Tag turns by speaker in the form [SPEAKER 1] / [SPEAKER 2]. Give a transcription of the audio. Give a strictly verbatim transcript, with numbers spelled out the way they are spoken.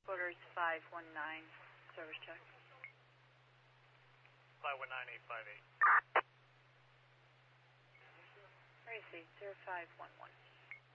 [SPEAKER 1] Quarters five one nine, service check.
[SPEAKER 2] five one nine eight five eight.
[SPEAKER 1] Where is he? zero five one one.